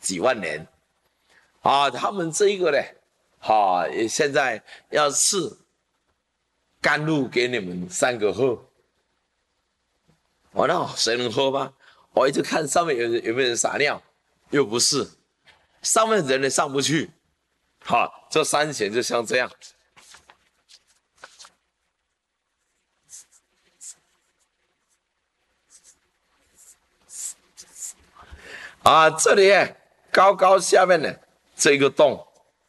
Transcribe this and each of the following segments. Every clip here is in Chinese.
几万年啊。他们这一个呢，也现在要赐甘露给你们3个喝。那谁能喝吗？我一直看上面有没有人撒尿，又不是，上面人也上不去。这3弦就像这样。这里高高下面的这个洞，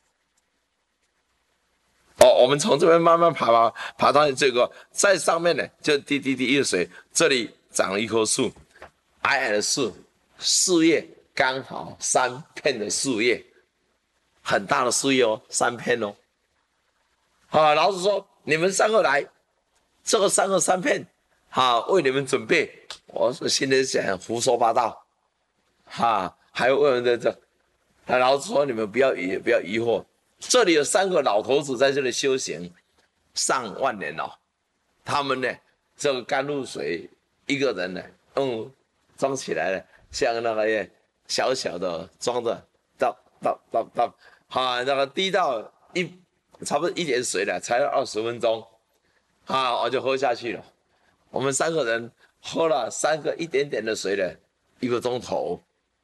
我们从这边慢慢爬到这个，在上面呢就滴滴滴一水，这里长了一棵树，矮矮的树，树叶刚好3片的树叶，很大的树叶3片哦。老师说你们3个来，这个3片，为你们准备。我说心里想胡说八道。还有问这，老子说你们不要疑惑，这里有3个老头子在这里修行上万年了，他们呢这个甘露水一个人呢装起来了，像那个小小的装着，到那个滴到差不多1点水了，才20分钟，我就喝下去了。我们3个人喝了3个一点点的水了，1个钟头。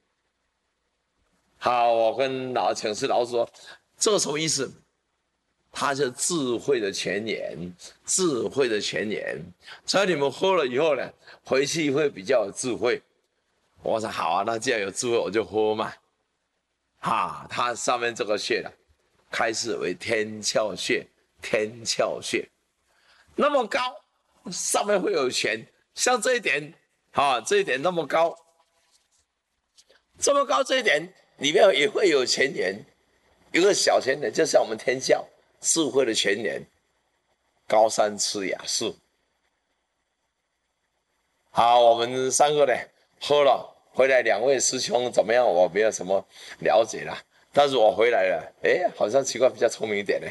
我跟请示老师说，这个什么意思？它是智慧的泉源，智慧的泉源。所以你们喝了以后呢，回去会比较有智慧。我说好啊，那既然有智慧，我就喝嘛。它上面这个穴呢，开始为天窍穴，天窍穴那么高，上面会有泉，像这一点，这一点那么高，这么高这一点。里面也会有泉源，有个小泉源，就像我们天教智慧的泉源，高山吃雅树。我们3个呢喝了回来，2位师兄怎么样？我没有什么了解啦，但是我回来了，好像奇怪比较聪明一点呢。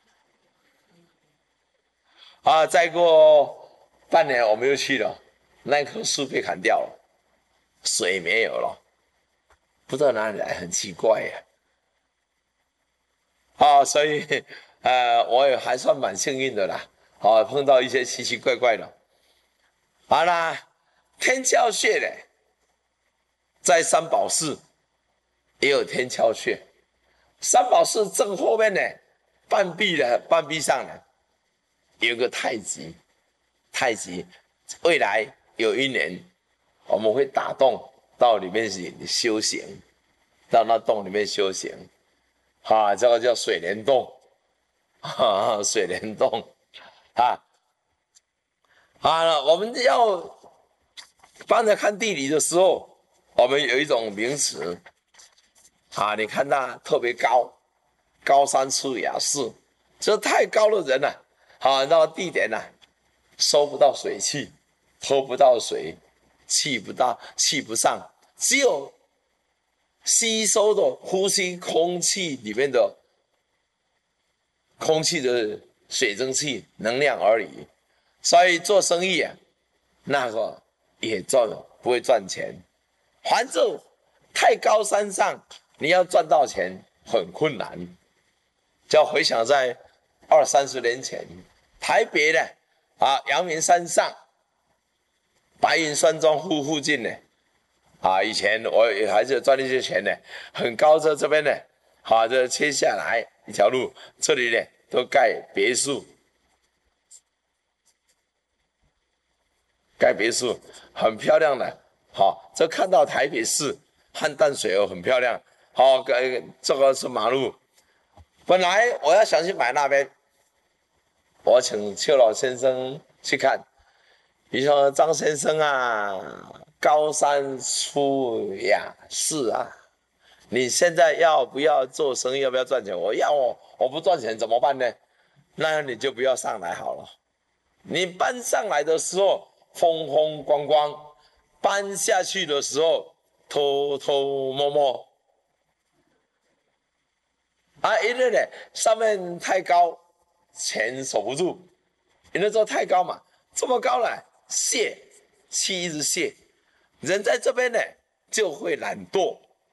再过半年我们又去了，那棵树被砍掉了，水没有了。不知道哪里来，很奇怪呀。所以我也还算蛮幸运的啦。碰到一些奇奇怪怪的。好啦，天窍穴呢，在三宝寺也有天窍穴。三宝寺正后面呢，半壁上呢，有个太极。太极，未来有一年我们会打洞到里面修行，到那洞里面修行，这个叫水帘洞，水帘洞，我们要帮着看地理的时候，我们有一种名词，你看它特别高，高山出雅士，这太高的人了，那个地点呢，收不到水气，偷不到水，气不上，只有吸收的呼吸空气里面的空气的水蒸气能量而已。所以做生意那个也不会赚钱。反正太高山上，你要赚到钱很困难。就要回想在20-30年前，台北呢，阳明山上，白云山庄附近呢，以前我还是赚一些钱呢，很高这边呢，这切下来一条路，这里呢都盖别墅，很漂亮的。这看到台北市和淡水河很漂亮。这个是马路。本来我要想去买那边，我请邱老先生去看。你说张先生高山出雅士你现在要不要做生意？要不要赚钱？我不赚钱怎么办呢？那你就不要上来好了。你搬上来的时候风风光光，搬下去的时候偷偷摸摸。因为呢上面太高，钱守不住。有的时候太高嘛，这么高了，气一直泄。人在这边呢就会懒惰，